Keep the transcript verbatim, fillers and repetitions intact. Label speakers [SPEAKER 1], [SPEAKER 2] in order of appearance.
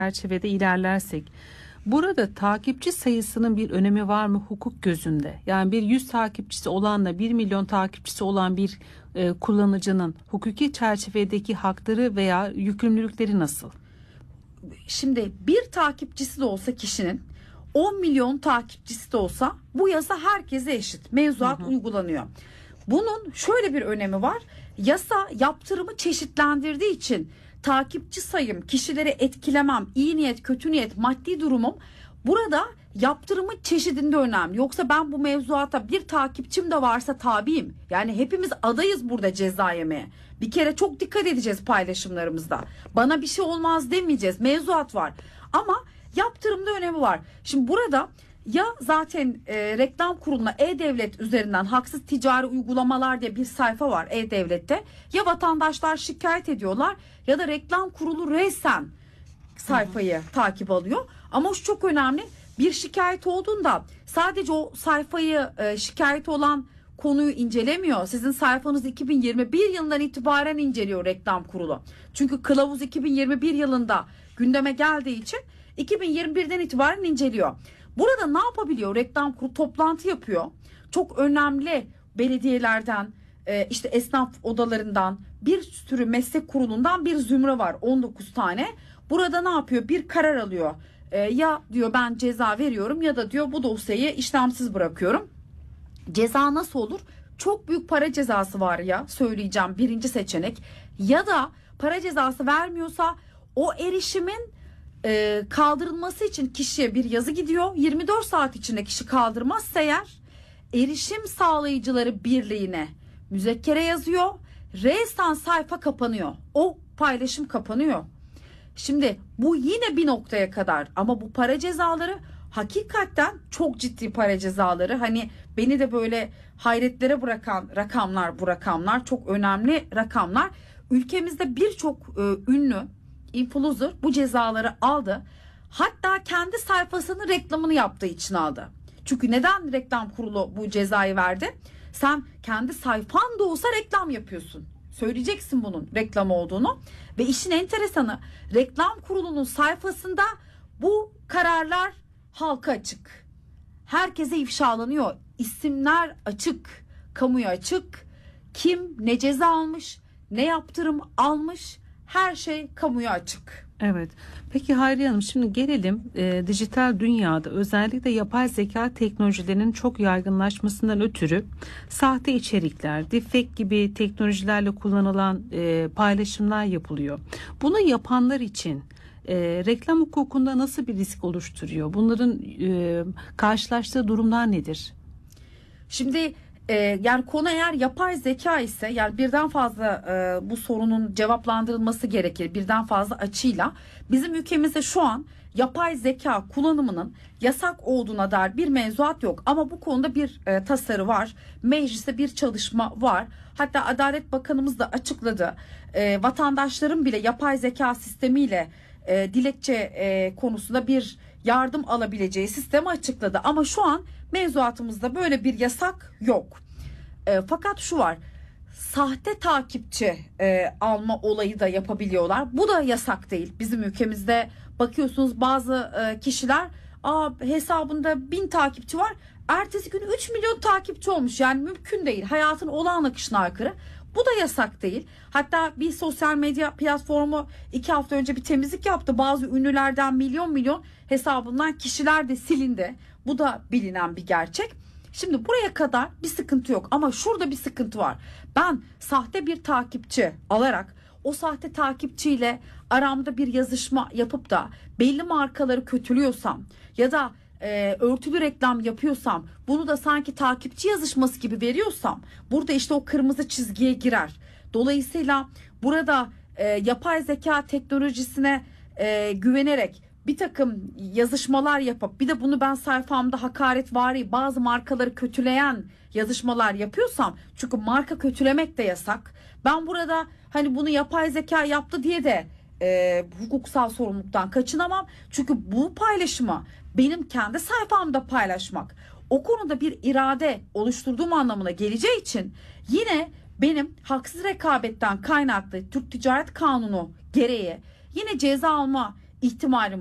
[SPEAKER 1] çerçevede ilerlersek, burada takipçi sayısının bir önemi var mı hukuk gözünde? Yani bir yüz takipçisi olanla bir milyon takipçisi olan bir e, kullanıcının hukuki çerçevedeki hakları veya yükümlülükleri nasıl?
[SPEAKER 2] Şimdi bir takipçisi de olsa kişinin, on milyon takipçisi de olsa bu yasa herkese eşit. Mevzuat hı hı. uygulanıyor. Bunun şöyle bir önemi var. Yasa yaptırımı çeşitlendirdiği için takipçi sayım, kişileri etkilemem, iyi niyet, kötü niyet, maddi durumum burada yaptırımın çeşidinde önemli. Yoksa ben bu mevzuata bir takipçim de varsa tabiyim. Yani hepimiz adayız burada ceza yemeye. Bir kere çok dikkat edeceğiz paylaşımlarımızda. Bana bir şey olmaz demeyeceğiz. Mevzuat var. Ama yaptırımda önemi var. Şimdi burada ya zaten e, reklam kuruluna E-Devlet üzerinden haksız ticari uygulamalar diye bir sayfa var E-Devlet'te. Ya vatandaşlar şikayet ediyorlar ya da reklam kurulu resen sayfayı hı hı. takip alıyor. Ama şu çok önemli. Bir şikayet olduğunda sadece o sayfayı e, şikayet olan konuyu incelemiyor. Sizin sayfanız iki bin yirmi bir yılından itibaren inceliyor reklam kurulu. Çünkü kılavuz iki bin yirmi bir yılında gündeme geldiği için iki bin yirmi birden itibaren inceliyor. Burada ne yapabiliyor? Reklam kurulu toplantı yapıyor. Çok önemli belediyelerden, işte esnaf odalarından, bir sürü meslek kurulundan bir zümre var. on dokuz tane. Burada ne yapıyor? Bir karar alıyor. Ya diyor ben ceza veriyorum ya da diyor bu dosyayı işlemsiz bırakıyorum. Ceza nasıl olur? Çok büyük para cezası var ya söyleyeceğim birinci seçenek. Ya da para cezası vermiyorsa o erişimin e, kaldırılması için kişiye bir yazı gidiyor. yirmi dört saat içinde kişi kaldırmazsa eğer erişim sağlayıcıları birliğine müzekkere yazıyor. Resen sayfa kapanıyor. O paylaşım kapanıyor. Şimdi bu yine bir noktaya kadar ama bu para cezaları hakikaten çok ciddi para cezaları. Hani beni de böyle hayretlere bırakan rakamlar bu rakamlar. Çok önemli rakamlar. Ülkemizde birçok e, ünlü influencer bu cezaları aldı. Hatta kendi sayfasının reklamını yaptığı için aldı. Çünkü neden reklam kurulu bu cezayı verdi? Sen kendi sayfan da olsa reklam yapıyorsun. Söyleyeceksin bunun reklam olduğunu. Ve işin enteresanı reklam kurulunun sayfasında bu kararlar halka açık. Herkese ifşalanıyor. İsimler açık, kamuya açık. Kim ne ceza almış, ne yaptırım almış, her şey kamuya açık.
[SPEAKER 1] Evet. Peki Hayriye Hanım, şimdi gelelim e, dijital dünyada özellikle yapay zeka teknolojilerinin çok yaygınlaşmasından ötürü sahte içerikler, deepfake gibi teknolojilerle kullanılan e, paylaşımlar yapılıyor. Bunu yapanlar için e, reklam hukukunda nasıl bir risk oluşturuyor? Bunların e, karşılaştığı durumlar nedir?
[SPEAKER 2] Şimdi Ee, yani konu eğer yapay zeka ise yani birden fazla e, bu sorunun cevaplandırılması gerekir. Birden fazla açıyla bizim ülkemizde şu an yapay zeka kullanımının yasak olduğuna dair bir mevzuat yok. Ama bu konuda bir e, tasarı var. Mecliste bir çalışma var. Hatta Adalet Bakanımız da açıkladı. E, vatandaşların bile yapay zeka sistemiyle e, dilekçe e, konusunda bir yardım alabileceği sistemi açıkladı. Ama şu an mevzuatımızda böyle bir yasak yok. E, fakat şu var. Sahte takipçi e, alma olayı da yapabiliyorlar. Bu da yasak değil. Bizim ülkemizde bakıyorsunuz bazı e, kişiler Aa, hesabında bin takipçi var. Ertesi gün üç milyon takipçi olmuş. Yani mümkün değil. Hayatın olağan akışına aykırı. Bu da yasak değil. Hatta bir sosyal medya platformu iki hafta önce bir temizlik yaptı. Bazı ünlülerden milyon milyon hesabından kişiler de silindi. Bu da bilinen bir gerçek. Şimdi buraya kadar bir sıkıntı yok ama şurada bir sıkıntı var. Ben sahte bir takipçi alarak o sahte takipçiyle aramda bir yazışma yapıp da belli markaları kötülüyorsam ya da e, örtülü reklam yapıyorsam bunu da sanki takipçi yazışması gibi veriyorsam burada işte o kırmızı çizgiye girer. Dolayısıyla burada e, yapay zeka teknolojisine e, güvenerek bir takım yazışmalar yapıp bir de bunu ben sayfamda hakaretvari bazı markaları kötüleyen yazışmalar yapıyorsam, çünkü marka kötülemek de yasak. Ben burada hani bunu yapay zeka yaptı diye de e, hukuksal sorumluluktan kaçınamam. Çünkü bu paylaşımı benim kendi sayfamda paylaşmak o konuda bir irade oluşturduğum anlamına geleceği için yine benim haksız rekabetten kaynaklı Türk Ticaret Kanunu gereği yine ceza alma ihtimali